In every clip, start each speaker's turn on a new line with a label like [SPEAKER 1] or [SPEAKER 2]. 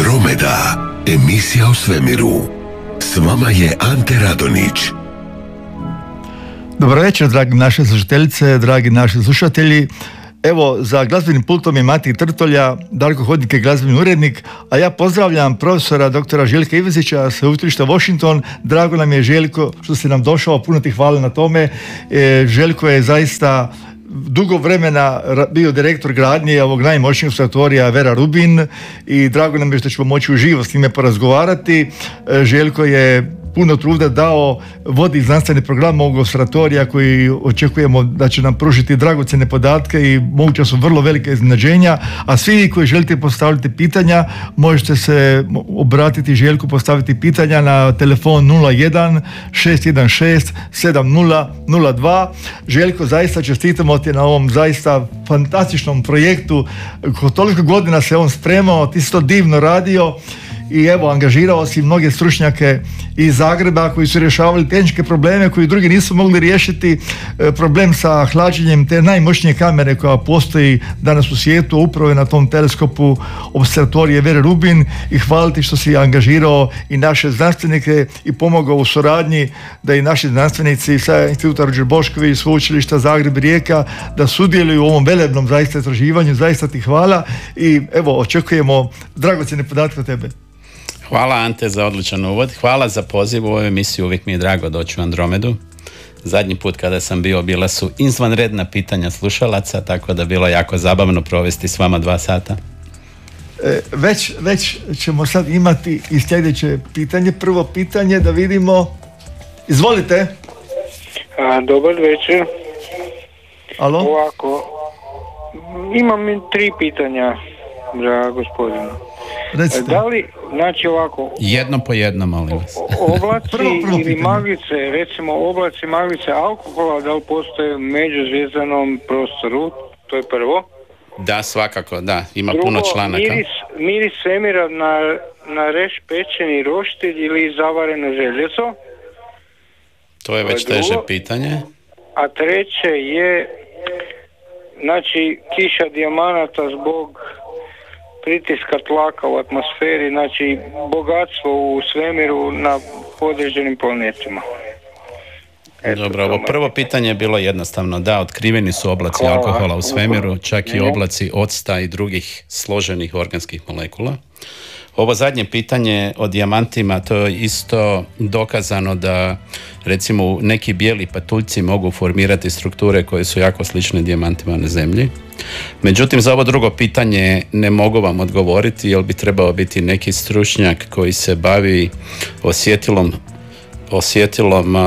[SPEAKER 1] Andromeda, emisija o svemiru. S vama je Ante Radonić.
[SPEAKER 2] Dobro večer, dragi naše slušateljice, dragi naši slušatelji. Evo, za glazbenim pultom je Mati Trtolja, Darko Hodnik je glazbeni urednik, a ja pozdravljam profesora doktora Željka Ivezića sa Sveučilišta Washington. Drago nam je, Željko, što si nam došao, puno ti hvala na tome. Željko je zaista dugo vremena bio direktor gradnje ovog najmoćnijeg observatorija Vera Rubin i drago nam je što ćemo moći uživo s njime porazgovarati. Željko je puno truda dao, vodi znanstveni program ovog observatorija koji očekujemo da će nam pružiti dragocjene podatke i moguća su vrlo velike iznenađenja, a svi koji želite postaviti pitanja možete se obratiti Željku, postaviti pitanja na telefon 01 616 7002. Željko, zaista čestitamo ti na ovom zaista fantastičnom projektu. Toliko godina se on spremao, ti si to divno radio i evo, angažirao si mnoge stručnjake iz Zagreba koji su rješavali tehničke probleme koji drugi nisu mogli riješiti. Problem sa hlađenjem te najmoćnije kamere koja postoji danas u svijetu, upravo je na tom teleskopu observatorije Vere Rubin, i hvala ti što si angažirao i naše znanstvenike i pomogao u suradnji da i naši znanstvenici sa Instituta Ruđer Bošković, Sveučilišta Zagreb i Rijeka da sudjeluju u ovom velebnom zaista istraživanju. Zaista ti hvala i evo, očekujemo dragocjene podatke od tebe.
[SPEAKER 3] Hvala Ante za odličan uvod. Hvala za poziv u ovoj emisiji. Uvijek mi je drago doći u Andromedu. Zadnji put kada sam bio, bila su izvanredna pitanja slušalaca, tako da bilo jako zabavno provesti s vama 2 sata.
[SPEAKER 2] Već ćemo sad imati i sljedeće pitanje. Prvo pitanje da vidimo. Izvolite.
[SPEAKER 4] Dobar večer.
[SPEAKER 2] Alo?
[SPEAKER 4] Ovako, imam 3 pitanja za gospodina.
[SPEAKER 2] Recite.
[SPEAKER 4] Da li, znači ovako...
[SPEAKER 3] Jedno po jedno, molim vas.
[SPEAKER 4] Oblaci
[SPEAKER 2] prvo
[SPEAKER 4] ili
[SPEAKER 2] pitanje.
[SPEAKER 4] maglice, recimo oblaci, maglice alkohola, da li postoje u međuzvjezdanom prostoru? To je prvo.
[SPEAKER 3] Da, svakako, da. Ima
[SPEAKER 4] Drugo,
[SPEAKER 3] puno članaka.
[SPEAKER 4] miris svemira na reš pečeni roštilj ili zavareno željezo.
[SPEAKER 3] To je već teže pitanje.
[SPEAKER 4] A treće je, znači, kiša dijamanata zbog pritiska tlaka u atmosferi, znači bogatstvo u svemiru na određenim planetima.
[SPEAKER 3] Dobro, ovo prvo pitanje je bilo jednostavno. Da, otkriveni su oblaci alkohola u svemiru, čak i oblaci octa i drugih složenih organskih molekula. Ovo zadnje pitanje o dijamantima, to je isto dokazano da recimo neki bijeli patuljci mogu formirati strukture koje su jako slične dijamantima na zemlji. Međutim, za ovo drugo pitanje ne mogu vam odgovoriti, jer bi trebao biti neki stručnjak koji se bavi osjetilom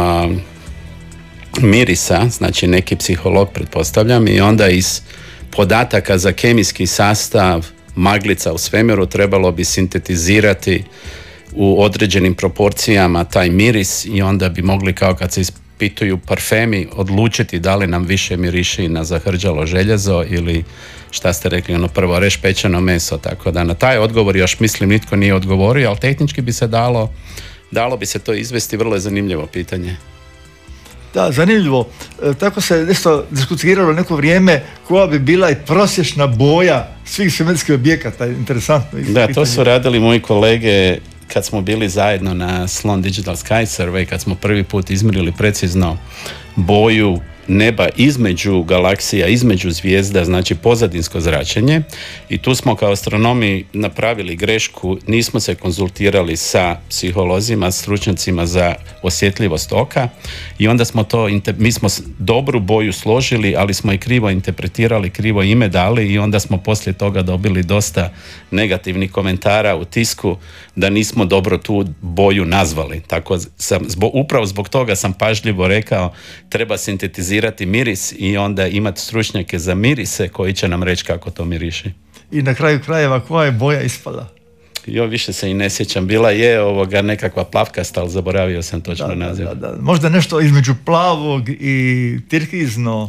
[SPEAKER 3] mirisa, znači neki psiholog pretpostavljam, i onda iz podataka za kemijski sastav maglica u svemiru trebalo bi sintetizirati u određenim proporcijama taj miris i onda bi mogli, kao kad se ispituju parfemi, odlučiti da li nam više miriši na zahrđalo željezo ili šta ste rekli, ono prvo reš pečeno meso, tako da na taj odgovor još mislim nitko nije odgovorio, ali tehnički bi se dalo bi se to izvesti. Vrlo je zanimljivo pitanje.
[SPEAKER 2] Da, zanimljivo. Tako se nešto diskutiralo neko vrijeme koja bi bila i prosječna boja svih svemirskih objekata. Interesantno.
[SPEAKER 3] Da, pitanje. To su radili moji kolege kad smo bili zajedno na Sloan Digital Sky Survey, kad smo prvi put izmjerili precizno boju neba između galaksija, između zvijezda, znači pozadinsko zračenje, i tu smo kao astronomi napravili grešku, nismo se konzultirali sa psiholozima, stručnjacima za osjetljivost oka, i onda smo mi smo dobru boju složili, ali smo i krivo interpretirali, krivo ime dali, i onda smo poslije toga dobili dosta negativnih komentara u tisku da nismo dobro tu boju nazvali. Tako upravo zbog toga sam pažljivo rekao, treba sintetizirati miris i onda imati stručnjake za mirise koji će nam reći kako to miriši.
[SPEAKER 2] I na kraju krajeva, koja je boja ispala?
[SPEAKER 3] Više se i ne sjećam. Bila je nekakva plavkasta, ali zaboravio sam točno naziv.
[SPEAKER 2] Da. Možda nešto između plavog i tirkizno.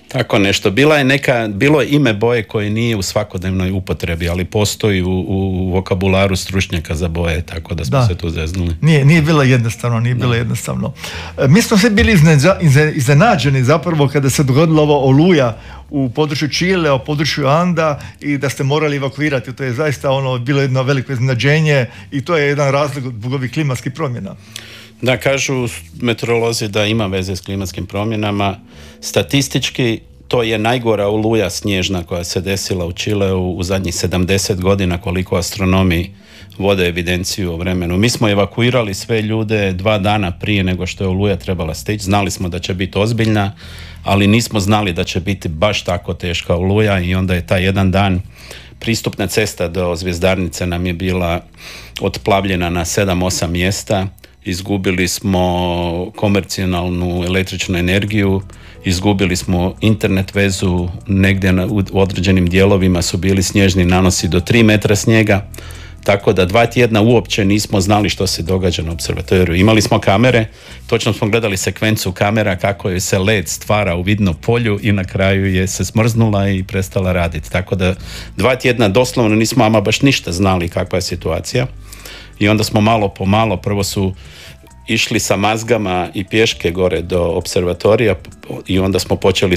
[SPEAKER 3] Tako nešto. Bilo je ime boje koje nije u svakodnevnoj upotrebi, ali postoji u vokabularu stručnjaka za boje, tako da smo se tu zeznuli.
[SPEAKER 2] Nije bilo jednostavno, Mi smo sve bili iznenađeni zapravo kada se dogodilo ovo Oluja u području Čile, u području Anda i da ste morali evakuirati. To je zaista bilo jedno veliko iznenađenje i to je jedan razlog zbog ovih klimatskih promjena.
[SPEAKER 3] Da, kažu meteorolozi da ima veze s klimatskim promjenama. Statistički to je najgora oluja snježna koja se desila u Čileu u zadnjih 70 godina, koliko astronomi vode evidenciju o vremenu. Mi smo evakuirali sve ljude 2 dana prije nego što je oluja trebala stići. Znali smo da će biti ozbiljna, ali nismo znali da će biti baš tako teška oluja i onda je taj jedan dan pristupna cesta do Zvjezdarnice nam je bila otplavljena na 7-8 mjesta. Izgubili smo komercijalnu električnu energiju, izgubili smo internet vezu, negdje u određenim dijelovima su bili snježni nanosi do 3 metra snijega, tako da 2 tjedna uopće nismo znali što se događa na observatoriju. Imali smo kamere, točno smo gledali sekvencu kamera kako je se led stvara u vidno polju i na kraju je se smrznula i prestala raditi. Tako da 2 tjedna doslovno nismo ama baš ništa znali kakva je situacija. I onda smo malo po malo, prvo su išli sa mazgama i pješke gore do observatorija i onda smo počeli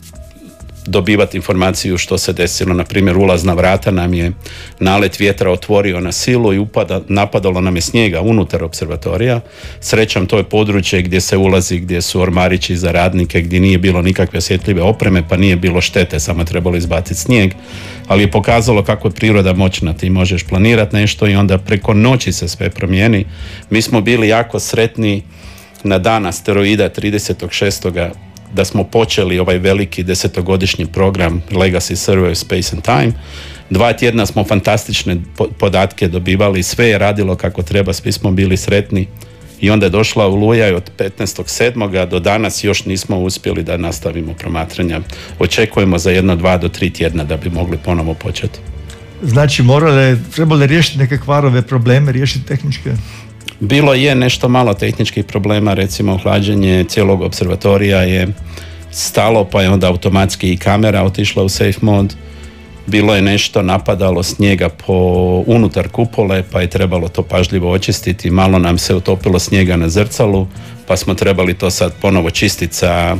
[SPEAKER 3] dobivati informaciju što se desilo. Na primjer, ulazna vrata nam je nalet vjetra otvorio na silu i napadalo nam je snijega unutar observatorija. Srećom, to je područje gdje se ulazi, gdje su ormarići za radnike, gdje nije bilo nikakve osjetljive opreme, pa nije bilo štete, samo trebalo izbaciti snijeg. Ali je pokazalo kako je priroda moćna, ti možeš planirati nešto i onda preko noći se sve promijeni. Mi smo bili jako sretni na dan asteroida 36. da smo počeli ovaj veliki 10-godišnji program Legacy Survey Space and Time. 2 tjedna smo fantastične podatke dobivali, sve je radilo kako treba, svi smo bili sretni i onda je došla oluja i od 15.7. do danas još nismo uspjeli da nastavimo promatranja. Očekujemo za 1, 2 do 3 tjedna da bi mogli ponovo početi.
[SPEAKER 2] Znači trebalo riješiti neke kvarove, probleme, riješiti tehničke?
[SPEAKER 3] Bilo je nešto malo tehničkih problema, recimo hlađenje cijelog observatorija je stalo, pa je onda automatski i kamera otišla u safe mode. Bilo je nešto napadalo snijega unutar kupole, pa je trebalo to pažljivo očistiti. Malo nam se utopilo snijega na zrcalu, pa smo trebali to sad ponovo čistiti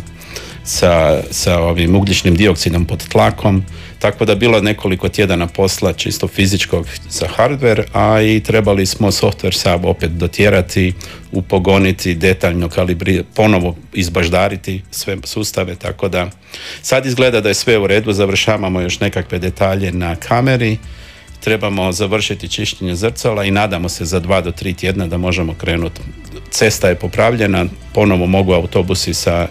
[SPEAKER 3] sa ovim ugljičnim dioksidom pod tlakom. Tako da bilo nekoliko tjedana posla čisto fizičkog za hardware, a i trebali smo software sav opet dotjerati, upogoniti, detaljno kalibrirati, ponovo izbaždariti sve sustave, tako da sad izgleda da je sve u redu, završavamo još nekakve detalje na kameri, trebamo završiti čišćenje zrcala i nadamo se za 2 do 3 tjedna da možemo krenuti. Cesta je popravljena, ponovo mogu autobusi sa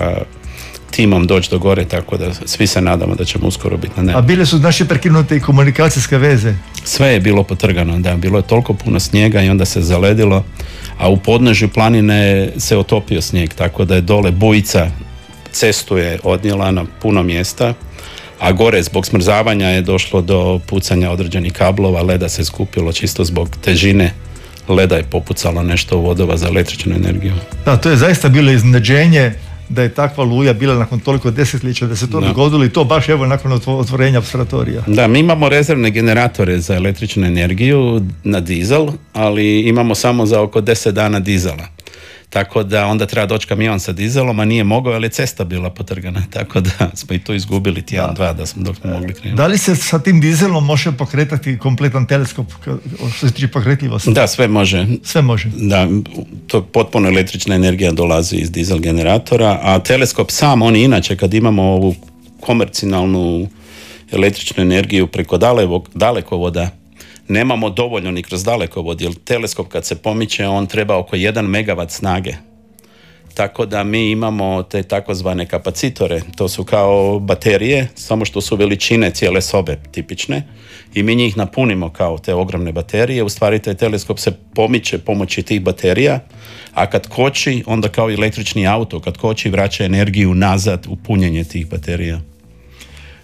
[SPEAKER 3] timom doći do gore, tako da svi se nadamo da ćemo uskoro biti na nebu.
[SPEAKER 2] A bile su naše prekinute i komunikacijske veze?
[SPEAKER 3] Sve je bilo potrgano, da, bilo je toliko puno snijega i onda se zaledilo, a u podnožju planine se otopio snijeg, tako da je dole bujica cestu je odnijela na puno mjesta, a gore zbog smrzavanja je došlo do pucanja određenih kablova, leda se skupilo čisto zbog težine leda je popucalo nešto u vodova za električnu energiju.
[SPEAKER 2] Da, to je zaista bilo iznenađenje da je takva oluja bila nakon toliko desetljeća, da se to dogodilo i to baš evo nakon otvorenja observatorija.
[SPEAKER 3] Da, mi imamo rezervne generatore za električnu energiju na dizel, ali imamo samo za oko 10 dana dizela. Tako da onda treba doći kamion sa dizelom, a nije mogao, ali je cesta bila potrgana. Tako da smo i to izgubili tjedan, 2 dok smo mogli krenuti.
[SPEAKER 2] Da li se sa tim dizelom može pokretati kompletan teleskop što se tiče pokretljivosti?
[SPEAKER 3] Da, sve može.
[SPEAKER 2] Sve može.
[SPEAKER 3] Da, to potpuno električna energija dolazi iz dizel generatora, a teleskop sam, on inače kad imamo ovu komercijalnu električnu energiju preko dalekovoda, nemamo dovoljno ni kroz dalekovod, jer teleskop kad se pomiče, on treba oko 1 megavat snage. Tako da mi imamo te takozvane kapacitore, to su kao baterije, samo što su veličine cijele sobe tipične i mi njih napunimo kao te ogromne baterije. U stvari taj teleskop se pomiče pomoći tih baterija, a kad koči, onda kao električni auto, kad koči vraća energiju nazad u punjenje tih baterija.